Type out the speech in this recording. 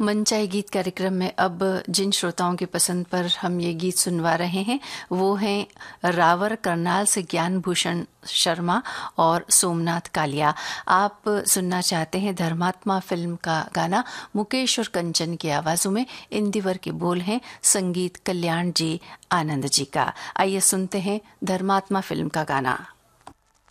मनचाहे गीत कार्यक्रम में अब जिन श्रोताओं की पसंद पर हम ये गीत सुनवा रहे हैं वो हैं रावर करनाल से ज्ञान भूषण शर्मा और सोमनाथ कालिया। आप सुनना चाहते हैं धर्मात्मा फिल्म का गाना मुकेश और कंचन की आवाज़ों में। इंदिवर के बोल हैं संगीत कल्याण जी आनंद जी का। आइए सुनते हैं धर्मात्मा फिल्म का गाना।